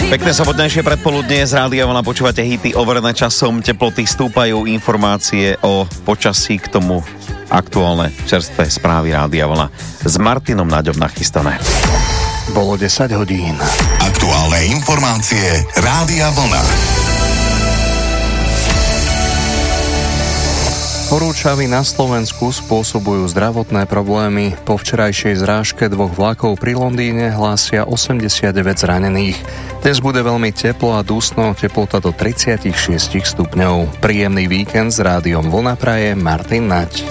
Pekné sobotnejšie predpoludnie z Rádia Vlna, počúvate hity overené časom, teploty stúpajú, informácie o počasí, k tomu aktuálne čerstvé správy Rádia Vlna s Martinom Naďom nachystané. Bolo 10 hodín. Aktuálne informácie Rádia Vlna. Horúčavy na Slovensku spôsobujú zdravotné problémy. Po včerajšej zrážke 2 vlakov pri Londýne hlásia 89 zranených. Dnes bude veľmi teplo a dusno, teplota do 36 stupňov. Príjemný víkend s Rádiom Vlna praje Martin Naď.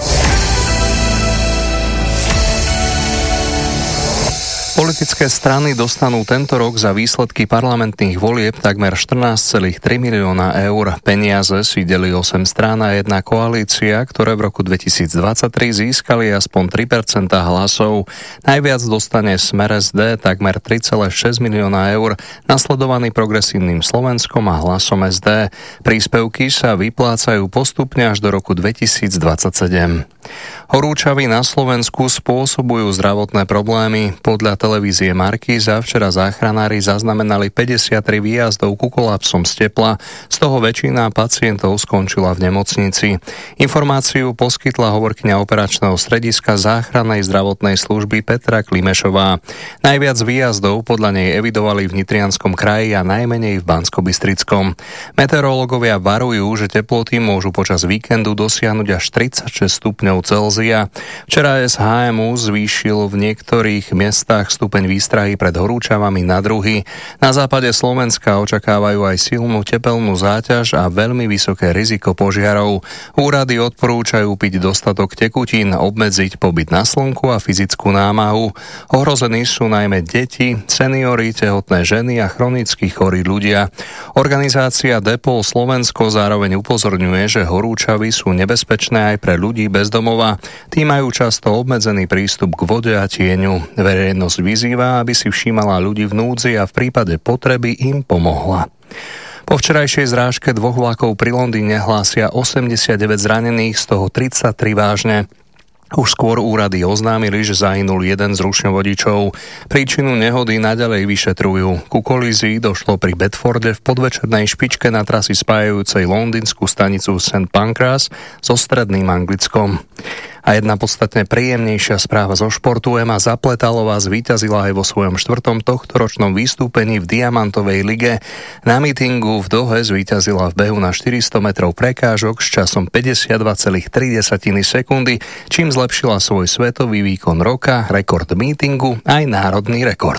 Politické strany dostanú tento rok za výsledky parlamentných volieb takmer 14,3 milióna eur. Peniaze si delí 8 strán a jedna koalícia, ktoré v roku 2023 získali aspoň 3% hlasov. Najviac dostane Smer SD takmer 3,6 milióna eur, nasledovaný Progresívnym Slovenskom a Hlasom SD. Príspevky sa vyplácajú postupne až do roku 2027. Horúčavy na Slovensku spôsobujú zdravotné problémy. Podľa televízie Markíza včera záchranári zaznamenali 53 výjazdov ku kolapsom z tepla, z toho väčšina pacientov skončila v nemocnici. Informáciu poskytla hovorkyňa operačného strediska záchrannej zdravotnej služby Petra Klimešová. Najviac výjazdov podľa nej evidovali v Nitrianskom kraji a najmenej v Banskobystrickom. Meteorológovia varujú, že teploty môžu počas víkendu dosiahnuť až 36 stupňov Celzia. Včera SHMU zvýšil v niektorých miestach stupeň výstrahy pred horúčavami na druhy. Na západe Slovenska očakávajú aj silnú tepelnú záťaž a veľmi vysoké riziko požiarov. Úrady odporúčajú piť dostatok tekutín, obmedziť pobyt na slnku a fyzickú námahu. Ohrození sú najmä deti, seniori, tehotné ženy a chronicky chorí ľudia. Organizácia Depol Slovensko zároveň upozorňuje, že horúčavy sú nebezpečné aj pre ľudí bez domova. Tí majú často obmedzený prístup k vode a tieňu. Verejnosť vyzýva, aby si všímala ľudí v núdzi a v prípade potreby im pomohla. Po včerajšej zrážke 2 vlakov pri Londýne hlásia 89 zranených, z toho 33 vážne. Už skôr úrady oznámili, že zahynul jeden z rušňovodičov. Príčinu nehody naďalej vyšetrujú. Ku kolízii došlo pri Bedforde v podvečernej špičke na trasy spájajúcej londýnsku stanicu St. Pancras so stredným Anglickom. A jedna podstatne príjemnejšia správa zo športu. Ema Zapletalová zvíťazila aj vo svojom 4. tohtoročnom vystúpení v Diamantovej lige. Na mítingu v Dohe zvíťazila v behu na 400 metrov prekážok s časom 52,3 sekundy, čím zlepšila svoj svetový výkon roka, rekord mítingu aj národný rekord.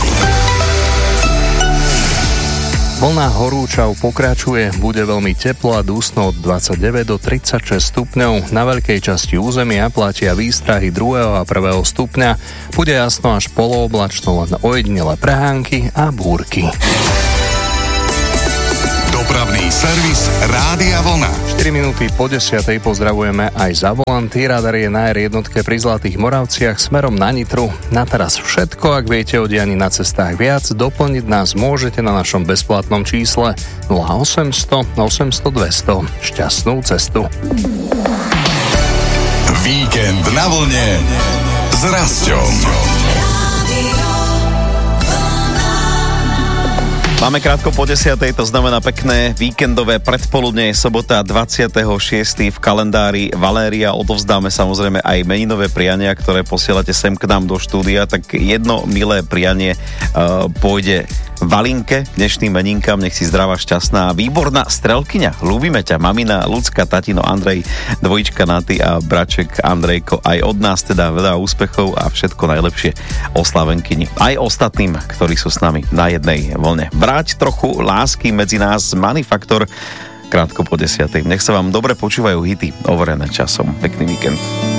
Vlna horúčav pokračuje, bude veľmi teplo a dusno od 29 do 36 stupňov. Na veľkej časti územia platia výstrahy 2. a 1. stupňa. Bude jasno až polooblačno, len ojedinele prehánky a búrky. Dopravný servis Rádia Vlna. 4 minúty po 10. pozdravujeme aj za volanty. Radar je na R1 pri Zlatých Moravciach smerom na Nitru. Na teraz všetko. Ak viete o dianí na cestách viac, doplniť nás môžete na našom bezplatnom čísle 0800 800 200. Šťastnú cestu. Víkend na vlne s Rasťom. Máme krátko po 10. to znamená pekné víkendové predpoludne, sobota 26. v kalendári Valéria. Odovzdáme samozrejme aj meninové priania, ktoré posielate sem k nám do štúdia, tak jedno milé prianie pôjde Valinke, dnešným meninkám, nech si zdravá, šťastná, výborná strelkyňa. Ľúbime ťa, mamina Lucka, tatino Andrej, dvojička Naty a braček Andrejko. Aj od nás teda veľa úspechov a všetko najlepšie oslavenkyni. Aj ostatným, ktorí sú s nami na jednej vlne. Vráť trochu lásky medzi nás, Manifaktor, krátko po 10. Nech sa vám dobre počúvajú hity overené časom. Pekný víkend.